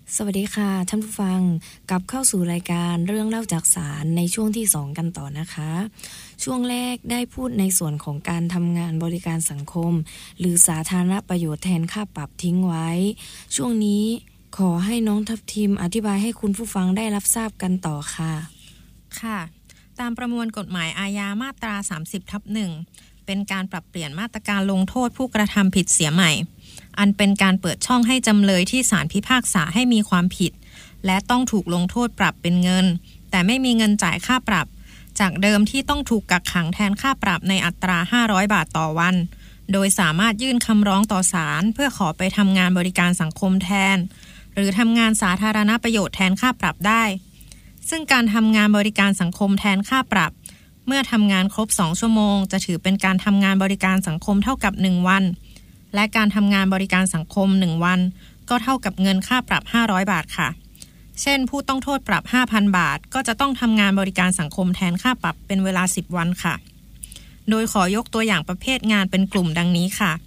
สวัสดีค่ะท่านผู้ฟังกลับเข้าสู่รายการเรื่องเล่าจากศาลในช่วงที่2กันต่อนะคะช่วงแรกได้พูดในส่วนของการทำงานบริการสังคมหรือสาธารณประโยชน์แทนค่าปรับทิ้งไว้ช่วงนี้ขอให้น้องทัพทิมอธิบายให้คุณผู้ฟังได้รับทราบกันต่อค่ะค่ะตามประมวลกฎหมายอาญามาตรา 30/1 เป็นการปรับเปลี่ยนมาตรการลงโทษผู้กระทำผิดเสียใหม่อันเป็นการเปิดช่องให้จำเลยที่ศาลพิพากษาให้มีความผิดและต้องถูกลงโทษปรับเป็นเงินแต่ไม่มีเงินจ่ายค่าปรับจากเดิมที่ต้องถูกกักขังแทนค่าปรับในอัตรา500 บาทต่อวันโดยสามารถยื่นคำร้องต่อศาลเพื่อขอไปทำงานบริการสังคมแทนหรือทำงานสาธารณประโยชน์แทนค่าปรับได้ซึ่งการทำงานบริการสังคมแทนค่าปรับเมื่อทำงานครบ2ชั่วโมงจะถือเป็นการทำงานบริการสังคมเท่ากับ1วันและการทำงานบริการสังคม1วันก็เท่ากับเงินค่าปรับ500 บาทค่ะเช่นผู้ต้องโทษปรับ 5,000 บาทก็จะต้องทำงานบริการสังคมแทนค่าปรับเป็นเวลา10วันค่ะโดยขอยกตัวอย่างประเภทงานเป็นกลุ่มดังนี้ค่ะ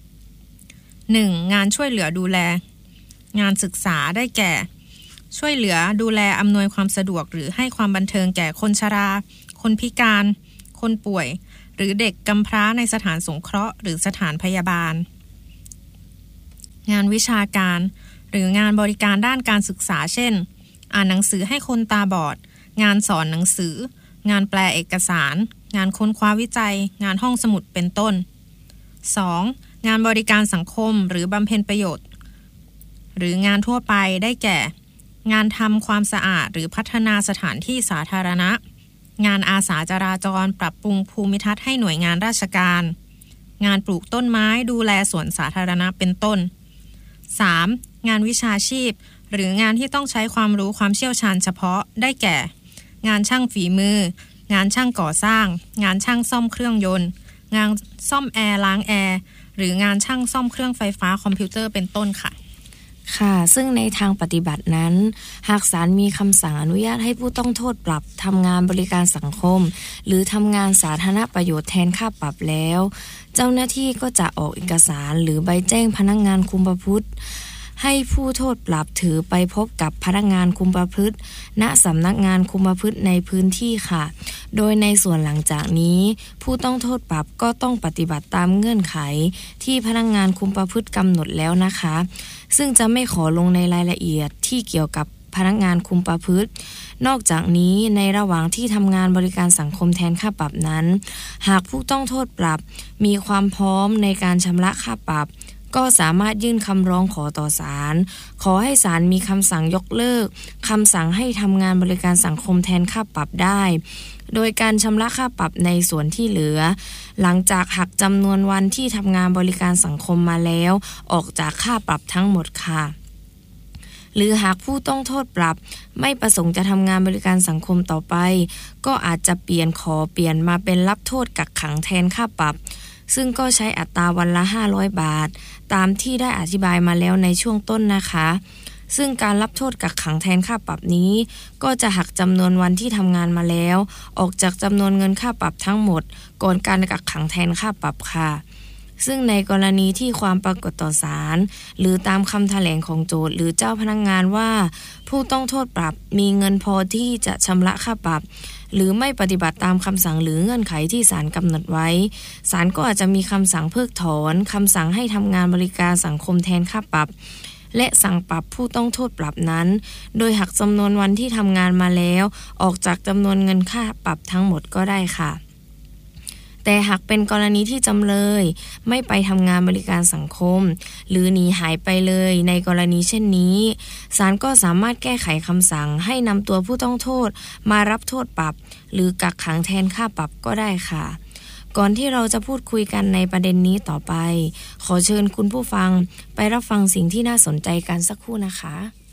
1. งานช่วยเหลือดูแลงานศึกษาได้แก่ช่วยเหลือดูแลอำนวยความสะดวกหรือให้ความบันเทิงแก่คนชราคนพิการคนป่วยหรือเด็กกำพร้าในสถานสงเคราะห์หรือสถานพยาบาลงานวิชาการหรืองานบริการด้านการศึกษาเช่นอ่านหนังสือให้คนตาบอดงานสอนหนังสืองานแปลเอกสารงานค้นคว้าวิจัยงานห้องสมุดเป็นต้น 2. งานบริการสังคมหรือบำเพ็ญประโยชน์หรืองานทั่วไปได้แก่งานทำความสะอาดหรือพัฒนาสถานที่สาธารณะงานอาสาจราจรปรับปรุงภูมิทัศน์ให้หน่วยงานราชการงานปลูกต้นไม้ดูแลสวนสาธารณะเป็นต้น 3. งานวิชาชีพหรืองานที่ต้องใช้ความรู้ความเชี่ยวชาญเฉพาะได้แก่งานช่างฝีมืองานช่างก่อสร้างงานช่างซ่อมเครื่องยนต์งานซ่อมแอร์ล้างแอร์หรืองานช่างซ่อมเครื่องไฟฟ้าคอมพิวเตอร์เป็นต้นค่ะค่ะซึ่งในทางปฏิบัตินั้นหากศาลมีคำสั่งอนุญาตให้ผู้ต้องโทษปรับทำงานบริการสังคมหรือทำงานสาธารณประโยชน์แทนค่าปรับแล้วเจ้าหน้าที่ก็จะออกเอกสารหรือใบแจ้งพนักงานคุมประพฤติให้ผู้โทษปรับถือไปพบกับพนักงานคุมประพฤติณสำนักงานคุมประพฤติในพื้นที่ค่ะโดยในส่วนหลังจากนี้ผู้ต้องโทษปรับก็ต้องปฏิบัติตามเงื่อนไขที่พนักงานคุมประพฤติกำหนดแล้วนะคะซึ่งจะไม่ขอลงในรายละเอียดที่เกี่ยวกับพนักงานคุมประพฤตินอกจากนี้ในระหว่างที่ทำงานบริการสังคมแทนค่าปรับนั้นหากผู้ต้องโทษปรับมีความพร้อมในการชำระค่าปรับก็สามารถยื่นคำร้องขอต่อศาลขอให้ศาลมีคำสั่งยกเลิกคำสั่งให้ทำงานบริการสังคมแทนค่าปรับได้โดยการชำระค่าปรับในส่วนที่เหลือหลังจากหักจำนวนวันที่ทำงานบริการสังคมมาแล้วออกจากค่าปรับทั้งหมดค่ะหรือหากผู้ต้องโทษปรับไม่ประสงค์จะทำงานบริการสังคมต่อไปก็อาจจะเปลี่ยนมาเป็นรับโทษกักขังแทนค่าปรับซึ่งก็ใช้อัตราวันละ500 บาทตามที่ได้อธิบายมาแล้วในช่วงต้นนะคะซึ่งการรับโทษกักขังแทนค่าปรับนี้ก็จะหักจำนวนวันที่ทำงานมาแล้วออกจากจำนวนเงินค่าปรับทั้งหมดก่อนการกักขังแทนค่าปรับค่ะซึ่งในกรณีที่ความปรากฏต่อศาลหรือตามคำแถลงของโจทก์หรือเจ้าพนักงานว่าผู้ต้องโทษปรับมีเงินพอที่จะชำระค่าปรับหรือไม่ปฏิบัติตามคำสั่งหรือเงื่อนไขที่ศาลกำหนดไว้ศาลก็อาจจะมีคำสั่งเพิกถอนคำสั่งให้ทำงานบริการสังคมแทนค่าปรับและสั่งปรับผู้ต้องโทษปรับนั้นโดยหักจำนวนวันที่ทำงานมาแล้วออกจากจำนวนเงินค่าปรับทั้งหมดก็ได้ค่ะแต่หากเป็นกรณีที่จำเลยไม่ไปทำงานบริการสังคมหรือหนีหายไปเลยในกรณีเช่นนี้ศาลก็สามารถแก้ไขคำสั่งให้นำตัวผู้ต้องโทษมารับโทษปรับหรือกักขังแทนค่าปรับก็ได้ค่ะก่อนที่เราจะพูดคุยกันในประเด็นนี้ต่อไปขอเชิญคุณผู้ฟังไปรับฟังสิ่งที่น่าสนใจกันสักครู่นะคะ